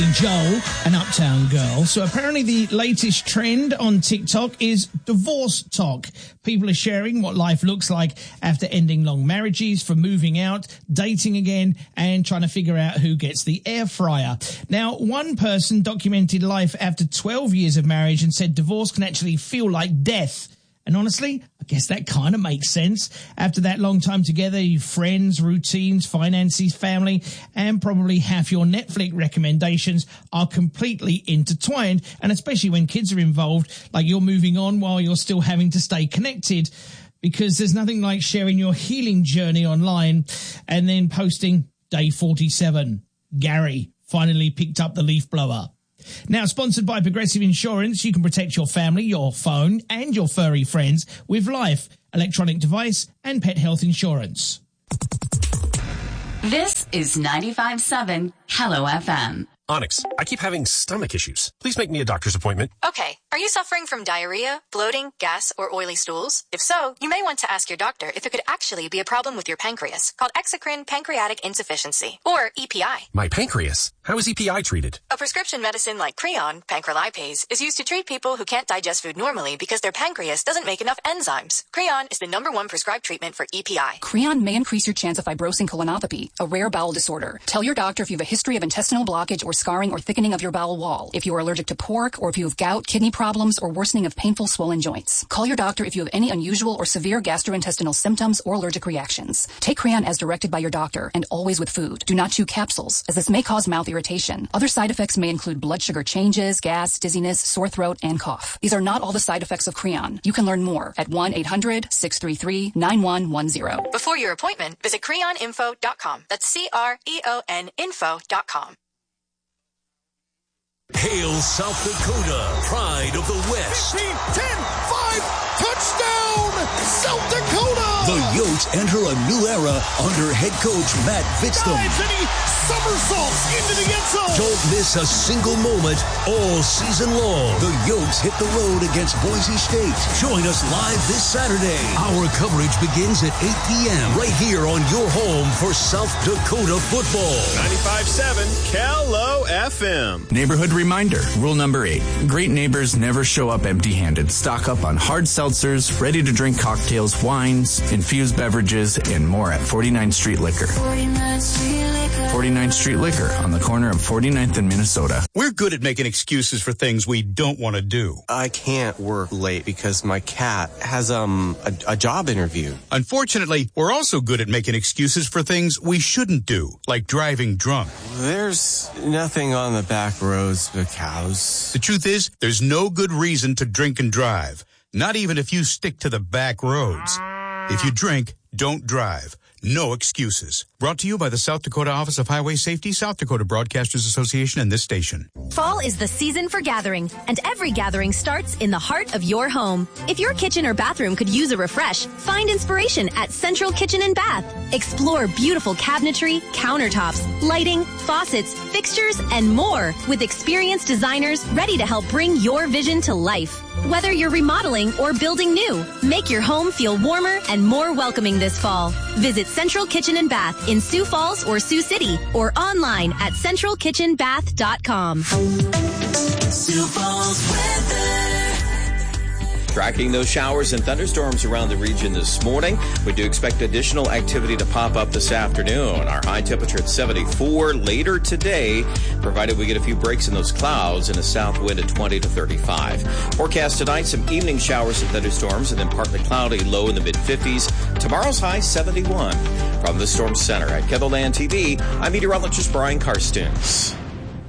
Joel, an Uptown Girl. So apparently the latest trend on TikTok is divorce talk. People are sharing what life looks like after ending long marriages, from moving out, dating again, and trying to figure out who gets the air fryer. Now, one person documented life after 12 years of marriage and said divorce can actually feel like death. And honestly, I guess that kind of makes sense. After that long time together, your friends, routines, finances, family, and probably half your Netflix recommendations are completely intertwined. And especially when kids are involved, like you're moving on while you're still having to stay connected, because there's nothing like sharing your healing journey online and then posting day 47. Gary finally picked up the leaf blower. Now, sponsored by Progressive Insurance, you can protect your family, your phone, and your furry friends with life, electronic device, and pet health insurance. This is 95.7 Hello FM. Onyx, I keep having stomach issues. Please make me a doctor's appointment. Okay. Are you suffering from diarrhea, bloating, gas, or oily stools? If so, you may want to ask your doctor if it could actually be a problem with your pancreas, called exocrine pancreatic insufficiency, or EPI. My pancreas? How is EPI treated? A prescription medicine like Creon, pancrelipase, is used to treat people who can't digest food normally because their pancreas doesn't make enough enzymes. Creon is the #1 prescribed treatment for EPI. Creon may increase your chance of fibrosing colonopathy, a rare bowel disorder. Tell your doctor if you have a history of intestinal blockage or scarring or thickening of your bowel wall, if you are allergic to pork, or if you have gout, kidney problems, or worsening of painful swollen joints. Call your doctor if you have any unusual or severe gastrointestinal symptoms or allergic reactions. Take Creon as directed by your doctor, and always with food. Do not chew capsules, as this may cause mouth irritation. Other side effects may include blood sugar changes, gas, dizziness, sore throat, and cough. These are not all the side effects of Creon. You can learn more at 1-800-633-9110. Before your appointment, visit creoninfo.com. That's CREON info.com. Hail South Dakota, pride of the West. 15, 10, 5, touchdown, South Dakota! The Yotes enter a new era under head coach Matt Vitztham. Dives and he somersaults into the end zone. Don't miss a single moment all season long. The Yotes hit the road against Boise State. Join us live this Saturday. Our coverage begins at 8 p.m. right here on your home for South Dakota football. 95.7 Hello FM. Neighborhood reminder, rule number 8. Great neighbors never show up empty-handed. Stock up on hard seltzers, ready-to-drink cocktails, wines, infused beverages, and more at 49th Street Liquor. 49th Street Liquor on the corner of 49th and Minnesota. We're good at making excuses for things we don't want to do. I can't work late because my cat has a job interview. Unfortunately, we're also good at making excuses for things we shouldn't do, like driving drunk. There's nothing on the back roads but cows. The truth is, there's no good reason to drink and drive, not even if you stick to the back roads. If you drink, don't drive. No excuses. Brought to you by the South Dakota Office of Highway Safety, South Dakota Broadcasters Association, and this station. Fall is the season for gathering, and every gathering starts in the heart of your home. If your kitchen or bathroom could use a refresh, find inspiration at Central Kitchen and Bath. Explore beautiful cabinetry, countertops, lighting, faucets, fixtures, and more with experienced designers ready to help bring your vision to life. Whether you're remodeling or building new, make your home feel warmer and more welcoming this fall. Visit Central Kitchen and Bath in Sioux Falls or Sioux City, or online at centralkitchenbath.com. Sioux Falls weather. Tracking those showers and thunderstorms around the region this morning. We do expect additional activity to pop up this afternoon. Our high temperature at 74 later today, provided we get a few breaks in those clouds and a south wind at 20 to 35. Forecast tonight, some evening showers and thunderstorms, and then partly cloudy, low in the mid-50s. Tomorrow's high 71. From the Storm Center at KENDALLAND TV, I'm meteorologist Brian Karstens.